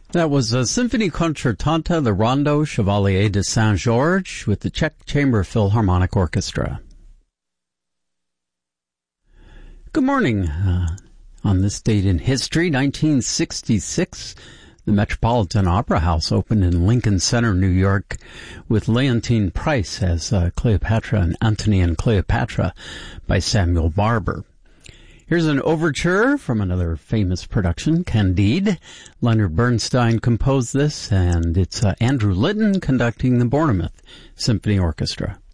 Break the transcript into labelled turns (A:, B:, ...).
A: That was a Symphony Concertante, the Rondo Chevalier de Saint-Georges with the Czech Chamber Philharmonic Orchestra. Good morning. On this date in history, 1966, the Metropolitan Opera House opened in Lincoln Center, New York, with Leontine Price as Cleopatra and Antony and Cleopatra by Samuel Barber. Here's an overture from another famous production, Candide. Leonard Bernstein composed this, and it's Andrew Litton conducting the Bournemouth Symphony Orchestra.